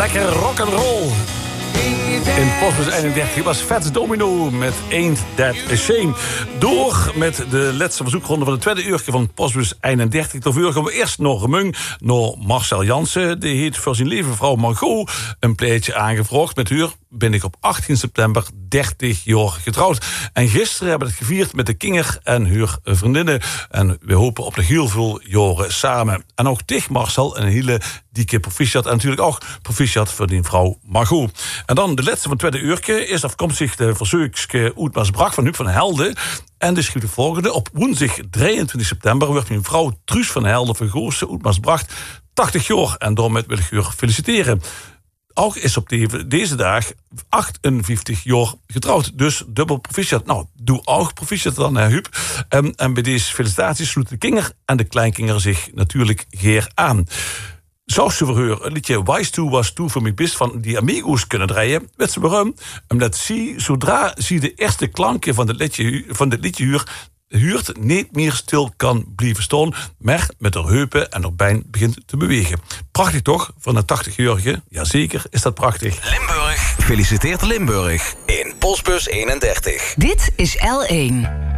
Lekker rock'n'roll. In Postbus 31 was Fats Domino met Ain't That a Shame. Door met de laatste verzoekronde van de tweede uurtje van Postbus 31. Tot uur gaan we eerst nog gemung naar Marcel Jansen. Die heeft voor zijn lieve vrouw Margot een pleitje aangevraagd. Met haar ben ik op 18 september 30 jaar getrouwd. En gisteren hebben we het gevierd met de kinger en haar vriendinnen. En we hopen op de heel veel jaren samen. En ook tegen Marcel een hele dikke proficiat. En natuurlijk ook proficiat voor die vrouw Margot. En dan de laatste van het tweede uurtje is afkomstig de verzoekske Oetmaas Brak van Huub van Helden. En de schreef de volgende. Op woensdag 23 september wordt mijn vrouw Truus van Helden van Goossen Oetmaas Bracht 80 jaar. En daarmee wil ik u feliciteren. Ook is op deze dag 58 jaar getrouwd. Dus dubbel proficiat. Nou, doe ook proficiat dan, Huub. En bij deze felicitaties sloot de kinger en de kleinkinger zich natuurlijk geer aan. Zou ze voor haar een liedje Wise To Was To voor mij best van die Amigos kunnen draaien, weet ze waarom? Omdat ze, zodra ze de eerste klankje van dit liedje huurt, niet meer stil kan blijven staan, maar met haar heupen en haar bein begint te bewegen. Prachtig toch, van een 80-jarige? Jazeker is dat prachtig. Limburg feliciteert Limburg in Postbus 31. Dit is L1.